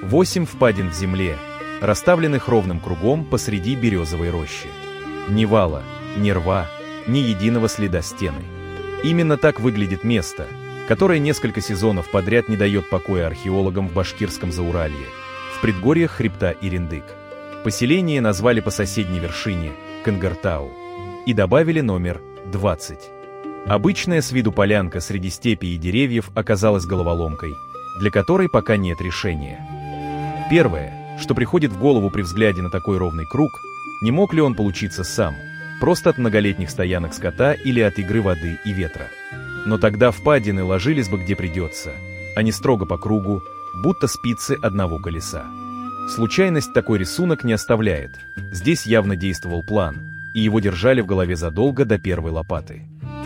8 впадин в земле, расставленных ровным кругом посреди березовой рощи. Ни вала, ни рва, ни единого следа стены. Именно так выглядит место, которое несколько сезонов подряд не дает покоя археологам в башкирском Зауралье, в предгорьях хребта Ириндык. Поселение назвали по соседней вершине – Кынгыртау, и добавили номер 20. Обычная с виду полянка среди степи и деревьев оказалась головоломкой, для которой пока нет решения. Первое, что приходит в голову при взгляде на такой ровный круг, не мог ли он получиться сам, просто от многолетних стоянок скота или от игры воды и ветра. Но тогда впадины ложились бы где придется, а не строго по кругу, будто спицы одного колеса. Случайность такой рисунок не оставляет, здесь явно действовал план, и его держали в голове задолго до первой лопаты.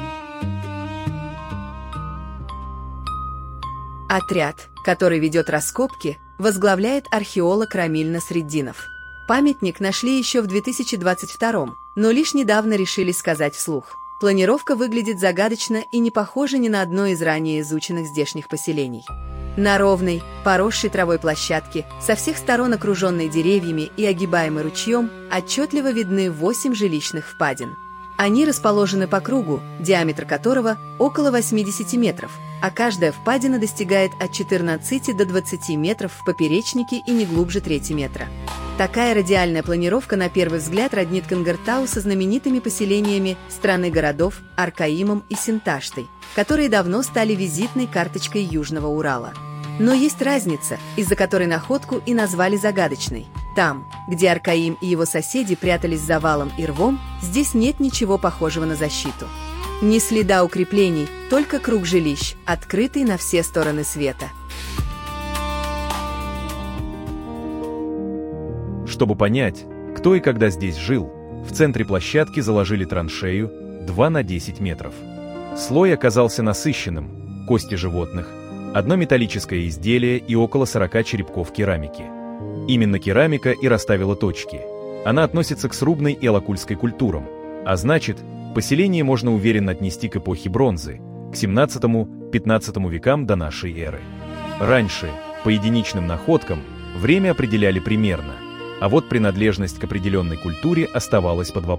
Отряд, который ведет раскопки, возглавляет археолог Рамиль Насреддинов. Памятник нашли еще в 2022, но лишь недавно решили сказать вслух. Планировка выглядит загадочно и не похожа ни на одно из ранее изученных здешних поселений. На ровной, поросшей травой площадке, со всех сторон окруженной деревьями и огибаемой ручьем, отчетливо видны 8 жилищных впадин. Они расположены по кругу, диаметр которого около 80 метров, а каждая впадина достигает от 14 до 20 метров в поперечнике и не глубже трети метра. Такая радиальная планировка на первый взгляд роднит Кынгыртау со знаменитыми поселениями страны городов Аркаимом и Синташтой, которые давно стали визитной карточкой Южного Урала. Но есть разница, из-за которой находку и назвали загадочной. Там, где Аркаим и его соседи прятались за валом и рвом, здесь нет ничего похожего на защиту. Ни следа укреплений, только круг жилищ, открытый на все стороны света. Чтобы понять, кто и когда здесь жил, в центре площадки заложили траншею 2 на 10 метров. Слой оказался насыщенным: кости животных, одно металлическое изделие и около 40 черепков керамики. Именно керамика и расставила точки. Она относится к срубной и алакульской культурам, а значит, поселение можно уверенно отнести к эпохе бронзы, к 17-15 векам до нашей эры. Раньше, по единичным находкам, время определяли примерно, а вот принадлежность к определенной культуре оставалась под вопросом.